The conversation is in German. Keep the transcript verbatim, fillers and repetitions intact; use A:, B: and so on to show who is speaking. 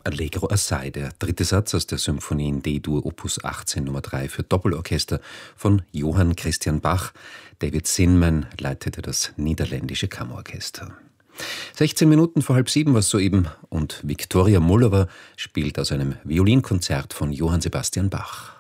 A: Allegro assai, der dritte Satz aus der Symphonie in D-Dur Opus achtzehn Nummer drei für Doppelorchester von Johann Christian Bach. David Zinman leitete das niederländische Kammerorchester. sechzehn Minuten vor halb sieben war es soeben und Viktoria Mullova spielt aus einem Violinkonzert von Johann Sebastian Bach.